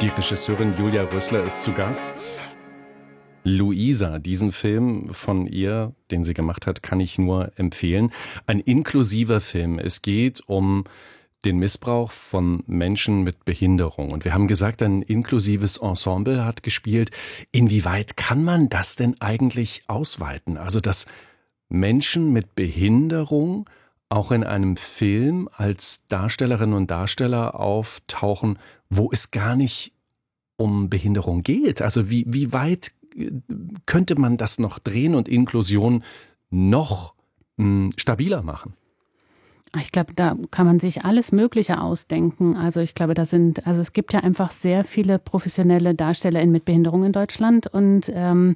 Die Regisseurin Julia Rösler ist zu Gast. Luisa, diesen Film von ihr, den sie gemacht hat, kann ich nur empfehlen. Ein inklusiver Film. Es geht um den Missbrauch von Menschen mit Behinderung. Und wir haben gesagt, ein inklusives Ensemble hat gespielt. Inwieweit kann man das denn eigentlich ausweiten? Also, dass Menschen mit Behinderung auch in einem Film als Darstellerinnen und Darsteller auftauchen, wo es gar nicht um Behinderung geht. Also wie weit könnte man das noch drehen und Inklusion noch stabiler machen? Ich glaube, da kann man sich alles Mögliche ausdenken. Also ich glaube, es gibt ja einfach sehr viele professionelle DarstellerInnen mit Behinderung in Deutschland und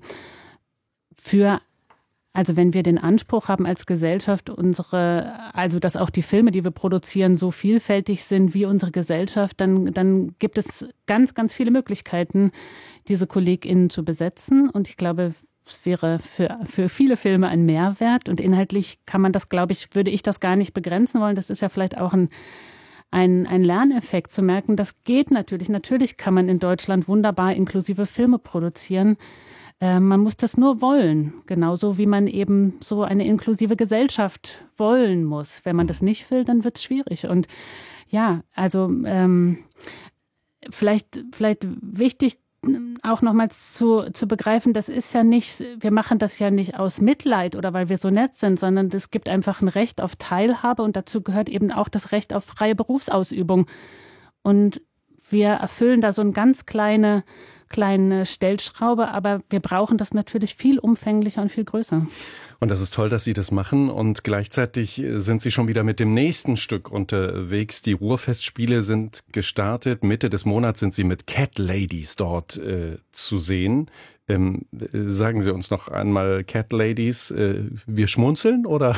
also wenn wir den Anspruch haben als Gesellschaft, also dass auch die Filme, die wir produzieren, so vielfältig sind wie unsere Gesellschaft, dann gibt es ganz, ganz viele Möglichkeiten, diese KollegInnen zu besetzen. Und ich glaube, es wäre für viele Filme ein Mehrwert. Und inhaltlich kann man das, glaube ich, würde ich das gar nicht begrenzen wollen. Das ist ja vielleicht auch ein Lerneffekt, zu merken, das geht natürlich. Natürlich kann man in Deutschland wunderbar inklusive Filme produzieren. Man muss das nur wollen, genauso wie man eben so eine inklusive Gesellschaft wollen muss. Wenn man das nicht will, dann wird es schwierig. Und ja, also vielleicht wichtig auch nochmals zu begreifen, das ist ja nicht, wir machen das ja nicht aus Mitleid oder weil wir so nett sind, sondern es gibt einfach ein Recht auf Teilhabe und dazu gehört eben auch das Recht auf freie Berufsausübung. Und wir erfüllen da so eine ganz kleine Stellschraube, aber wir brauchen das natürlich viel umfänglicher und viel größer. Und das ist toll, dass Sie das machen und gleichzeitig sind Sie schon wieder mit dem nächsten Stück unterwegs. Die Ruhrfestspiele sind gestartet. Mitte des Monats sind Sie mit Cat Ladies dort zu sehen. Sagen Sie uns noch einmal Cat Ladies, wir schmunzeln oder?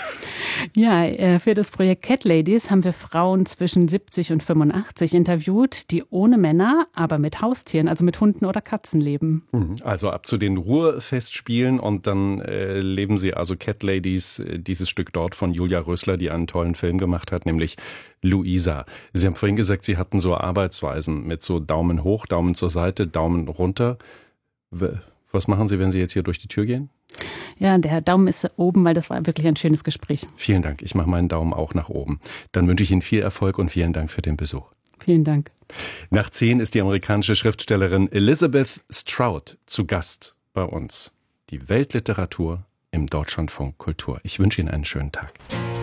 Ja, für das Projekt Cat Ladies haben wir Frauen zwischen 70 und 85 interviewt, die ohne Männer, aber mit Haustieren, also mit Hunden oder Katzen leben. Also ab zu den Ruhrfestspielen und dann leben Sie also Cat Ladies, dieses Stück dort von Julia Rösler, die einen tollen Film gemacht hat, nämlich Luisa. Sie haben vorhin gesagt, Sie hatten so Arbeitsweisen mit so Daumen hoch, Daumen zur Seite, Daumen runter. Was machen Sie, wenn Sie jetzt hier durch die Tür gehen? Ja, der Daumen ist oben, weil das war wirklich ein schönes Gespräch. Vielen Dank. Ich mache meinen Daumen auch nach oben. Dann wünsche ich Ihnen viel Erfolg und vielen Dank für den Besuch. Vielen Dank. Nach 10 ist die amerikanische Schriftstellerin Elizabeth Strout zu Gast bei uns. Die Weltliteratur im Deutschlandfunk Kultur. Ich wünsche Ihnen einen schönen Tag.